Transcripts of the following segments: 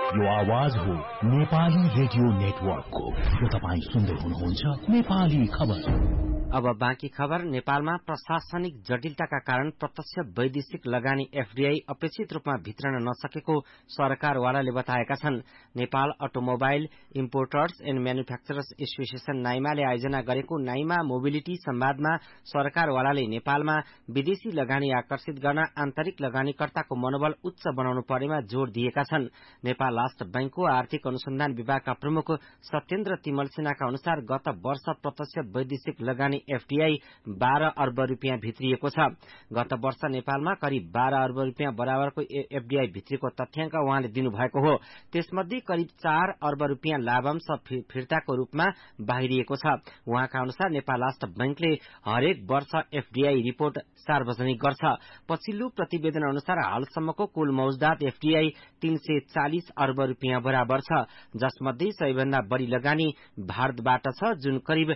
यो आवाज हो नेपाली रेडियो नेटवर्कको। यो तपाईं सुन्दै हुनुहुन्छ नेपाली खबर। अब बाँकी खबर। नेपालमा प्रशासनिक जटिलताका कारण प्रत्यक्ष वैदेशिक लगानी एफडीआई अपेक्षित रूपमा भित्रन नसकेको सरकारवालाले बताएका छन्। Nepal automobile importers and manufacturers association नाइमाले आयोजना गरेको नाइमा मोबिलिटी संवादमा सरकारवालाले नेपालमा विदेशी लगानी आकर्षित गर्न आन्तरिक लगानीकर्ताको मनोबल उच्च बनाउनु पर्नेमा जोड़ दिएका छन्। नेपाल राष्ट्र बैंकको आर्थिक अनुसन्धान विभागका प्रमुख सत्येन्द्र तिमल सिन्हाका अनुसार गत वर्ष प्रत्यक्ष वैदेशिक लगानी एफडीआई 12 अर्ब रुपियाँ भित्रिएको छ। गत वर्ष नेपालमा करिब 12 अर्ब रुपियाँ बराबरको एफडीआई भित्रिएको तथ्याङ्क उहाँले दिनुभएको हो। त्यसमध्ये करिब 4 अर्ब रुपियाँ लाभांश फिर्ताको रूपमा बाहिरिएको छ। उहाँका अनुसार नेपाल राष्ट्र बैंकले हरेक वर्ष एफडीआई रिपोर्ट सार्वजनिक गर्छ। पछिल्लो प्रतिवेदन अनुसार हालसम्मको कुल मौजदात एफडीआई 340 अर्ब रुपियाँ बराबर छ, जसमध्ये सबैभन्दा बढ़ी लगानी भारतबाट छ, जुन करिब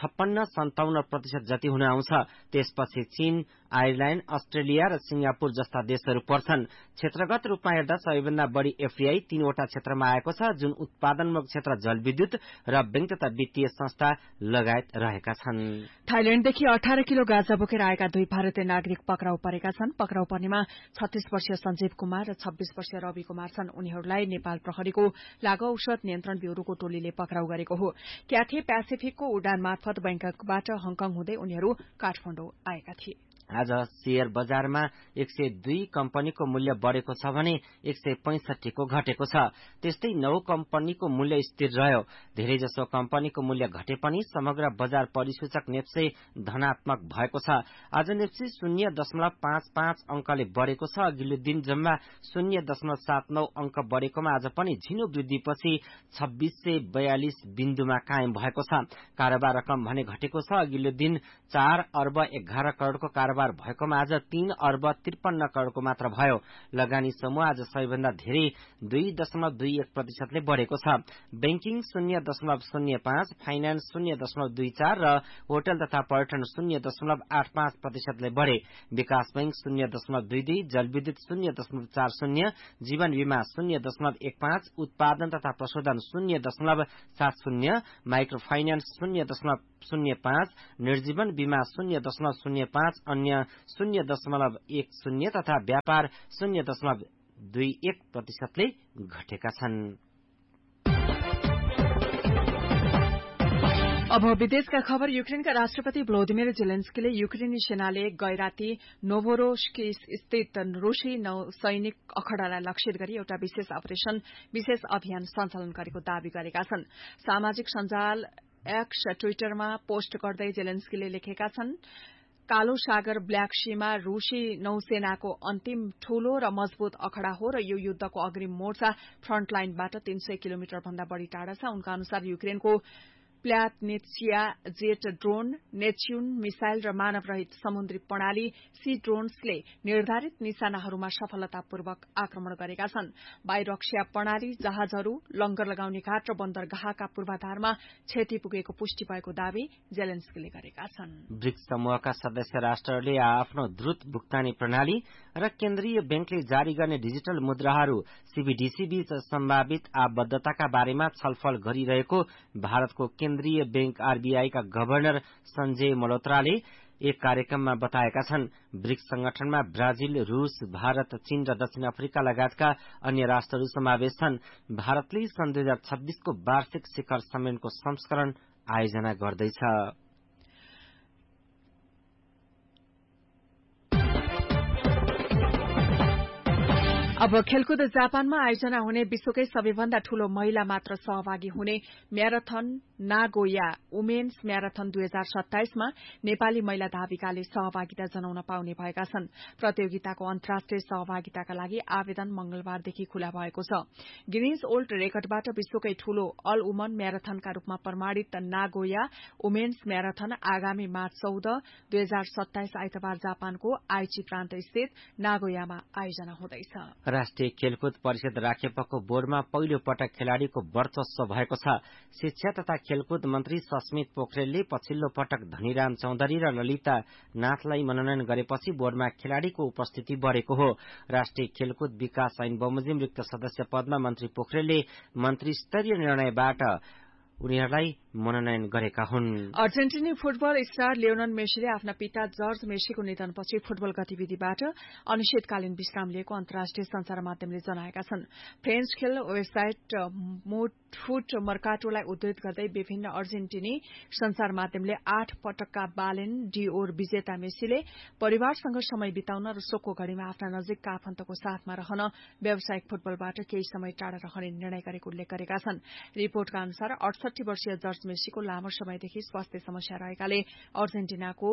56-57% जति हुन आउँछ। त्यसपछि चीन, आयरल्याण्ड, अस्ट्रेलिया र सिंगापुर जस्ता देशहरू पर्छन्। क्षेत्रगत रूपमा हेर्दा सबैभन्दा बढ़ी एफडीआई 3वटा क्षेत्रमा आएको छ, जुन उत्पादनमूलक क्षेत्र, जलविद्युत र बैंक तथा वित्तीय संस्था लगायत रहेका छन्। थाइल्याण्डदेखि 18 किलो गाँजा बोकेर आएका 2 भारतीय नागरिक पक्राउ परेका छन्। पक्राउ पर्नेमा 36 वर्षीय सञ्जीव कुमार र 26 वर्षीय रवि कुमार छन्। उनीहरूलाई नेपाल प्रहरीको लागू औषध नियन्त्रण ब्यूरोको टोलीले पक्राउ गरेको हो। क्याथे प्यासिफिकको उडान मार्फत बैंककबाट हङकङ हुँदै उनीहरू काठमाडौँ आएका थिए। आज शेयर बजारमा 102 कम्पनीको मूल्य बढ़ेको छ भने 165 को घटेको छ। त्यस्तै 9 कम्पनीको मूल्य स्थिर रह्यो। धेरैजसो कम्पनीको मूल्य घटे पनि समग्र बजार परिसूचक नेप्से धनात्मक भएको छ। आज नेप्से 0.55 अंकले बढ़ेको छ। अघिल्लो दिन जम्मा 0.79 अंक बढ़ेकोमा आज पनि झिनो वृद्धिपछि 2642 बिन्दुमा कायम भएको छ। कारोबार रकम भने घटेको छ। अघिल्लो दिन 4 अर्ब 11 करोड़को कारोबार भएकोमा आज 3 अर्ब 53 करोड़को मात्र भयो। लगानी समूह आज सबैभन्दा धेरै 2.21% ले बढ़ेको छ। बैंकिङ 0.05, फाइनान्स 0.24 र होटल तथा पर्यटन 0.85% ले बढ़े। विकास बैंक 0.22, जलविद्युत 0.40, जीवन बीमा 0.15, उत्पादन तथा प्रशोधन 0.70, माइक्रो फाइनान्स 0.05, निर्जीवन बीमा 0.05, अन्य 0.10 तथा व्यापार 0.21% ले घटेका छन्। अब विदेशका खबर। युक्रेनका राष्ट्रपति भ्लोदिमिर जेलेन्स्कीले युक्रेनी सेनाले गैराती नोभोरोस्की स्थित रूसी नौसैनिक अखड़ालाई लक्षित गरी एउटा विशेष अभियान सञ्चालन गरेको दावी गरेका छन्। सामाजिक सञ्जाल एक्स ट्विटरमा पोस्ट गर्दै जेलेन्स्कीले लेखेका छन्, कालो सागर ब्ल्याक सीमा रूसी नौसेनाको अन्तिम ठूलो र मजबूत अखड़ा हो र यो युद्धको अग्रिम मोर्चा फ्रन्टलाइनबाट 300 किलोमिटर भन्दा बढ़ी टाढा छ। उनका अनुसार युक्रेनको प्ल्याटनित्सिया जेट ड्रोन, नेच्युन मिसाइल र मानवरहित समुद्री प्रणाली सी ड्रोन्सले निर्धारित निशानाहरूमा सफलतापूर्वक आक्रमण गरेका छन्। बाइरक्सिया प्रणाली, जहाजहरू, लंगर लगाउने घाट र बन्दरगाहका पूर्वाधारमा क्षति पुगेको पुष्टि भएको दावी जेलेन्स्कीले गरेका छन्। ब्रिक्स समूहका सदस्य राष्ट्रहरूले आफ्नो द्रुत भुक्तानी प्रणाली र केन्द्रीय बैंकले जारी गर्ने डिजिटल मुद्राहरू सीबीडीसी बीच सम्भावित आबद्धताका बारेमा छलफल गरिरहेको भारतको केन्द्रीय बैंक आरबीआई का गभर्नर संजय मल्होत्राले एक कार्यक्रममा बताएका छन्। ब्रिक्स संगठनमा ब्राजिल, रूस, भारत, चीन र दक्षिण अफ्रिका लगायतका अन्य राष्ट्रहरू समावेश छन्। भारतले सन् 2026 को वार्षिक शिखर सम्मेलनको संस्करण आयोजना गर्दैछ। अब खेलकुद। जापानमा आयोजना हुने विश्वकै सबैभन्दा ठूलो महिला मात्र सहभागी हुने म्याराथन नागोया वुमेन्स म्याराथन 2027 मा नेपाली महिला धाविकाले सहभागिता जनाउन पाउने भएका छन्। प्रतियोगिताको अन्तर्राष्ट्रिय सहभागिताका लागि आवेदन मंगलबारदेखि खुला भएको छ। गिनिज ओल्ड रेकर्डबाट विश्वकै ठूलो अल वुमन म्याराथनका रूपमा प्रमाणित नागोया वुमेन्स म्याराथन आगामी मार्च 14, 2027 आइतबार जापानको आइची प्रान्त स्थित नागोयामा आयोजना हुँदैछ। अन्तर्राष्ट्रिय खेलकुद परिषद राखेपको बोर्डमा पहिलो पटक खेलाड़ीको वर्चस्व भएको छ। शिक्षा तथा खेलकुद मन्त्री सस्मित पोखरेलले पछिल्लो पटक धनीराम चौधरी र ललिता नाथलाई मनोनयन गरेपछि बोर्डमा खेलाड़ीको उपस्थिति बढ़ेको हो। राष्ट्रिय खेलकुद विकास ऐन बमोजिम रिक्त सदस्य पदमा मन्त्री पोखरेलले मन्त्री स्तरीय निर्णयबाट उनीहरूलाई मनोनयन गरेका हुन्। अर्जेन्टिनी फुटबल स्टार लियोनल मेसीले आफ्ना पिता जर्ज मेसीको निधनपछि फुटबल गतिविधिबाट अनिश्चितकालीन विश्राम लिएको अन्तर्राष्ट्रिय संचार माध्यमले जनाएका छन्। फ्रेन्च खेल वेबसाइट फुट मर्काटोलाई उद्धृत गर्दै विभिन्न अर्जेन्टिनी संचार माध्यमले 8 पटकका बालेन डिओर विजेता मेसीले परिवारसँग समय बिताउन र शोकको घड़ीमा आफ्ना नजिकका आफन्तको साथमा रहन व्यावसायिक फुटबलबाट केही समय टाढा रहने निर्णय गरेको उल्लेख गरेका छन्। रिपोर्टका अनुसार 68 वर्षीय जर्ज मेसीको लामो समयदेखि स्वास्थ्य समस्या रहेकाले अर्जेन्टिनाको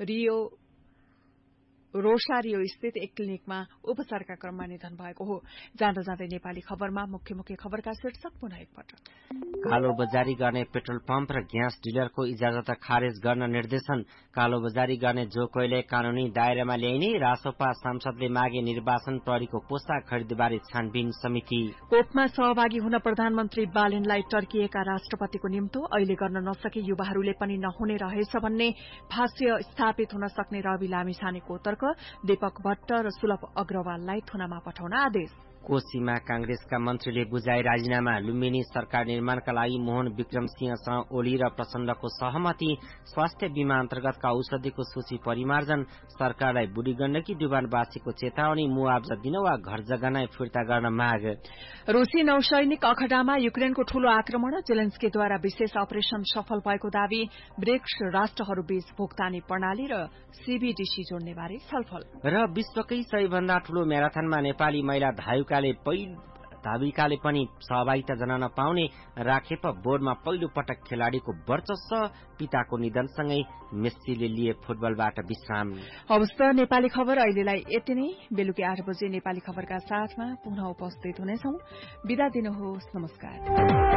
रोसारियो स्थित एक क्लिनिकमा उपचारका क्रममा निधन भएको हो। जाँदा जाँदै नेपाली खबरमा मुख्य मुख्य खबरका शीर्षक पुनः एकपटक। कालो बजारी गर्ने पेट्रोल पम्प र ग्यास डिलरको इजाजत खारेज गर्न निर्देशन। कालो बजारी गर्ने जो कोहीले कानूनी दायरामा ल्याइने रासोपा सांसदले मागे निर्वाचन प्रहरीको पोस्ता खरिदबारे छानबिन समिति। कोपमा सहभागी हुन प्रधानमन्त्री बालेनलाई टर्किएका राष्ट्रपतिको निम्तो अहिले गर्न नसके युवाहरूले पनि नहुने रहेछ भन्ने भाष्य स्थापित हुन सक्ने रवि लामिछानेको तर्क। दीपक भट्ट र सुलभ अग्रवाललाई थुनामा पठाउन आदेश। कोशीमा कांग्रेसका मन्त्रीले बुझाए राजीनामा। लुम्बिनी सरकार निर्माणका लागि मोहन विक्रम सिंहसँग ओली र प्रचण्डको सहमति। स्वास्थ्य बीमा अन्तर्गतका औषधिको सूची परिमार्जन। सरकारलाई बुढी गण्डकी डुबानवासीको चेतावनी। मुआवजा दिन वा घर जग्गा नै फिर्ता गर्न माग। रूसी नौसैनिक अखडामा युक्रेनको ठूलो आक्रमण। जेलेन्स्कीद्वारा विशेष अपरेशन सफल भएको दावी। ब्रिक्स राष्ट्रहरूबीच भुक्तानी प्रणाली र सीबीडीसी जोड्ने बारे छलफल। र विश्वकै सबैभन्दा ठूलो म्याराथनमा नेपाली महिला धाविकाले पनि सहभागिता जनाउन पाउने राखेप बोर्डमा पहिलो पटक खेलाड़ीको वर्चस्व। पिताको निधनसँगै मेस्सीले लिए फुटबलबाट विश्राम। हवस् त नेपाली खबर अहिलेलाई यति नै। बेलुकी 8 बजे नेपाली खबरका साथमा पुनः उपस्थित हुनेछौं। बिदा दिनुहोस्। नमस्कार।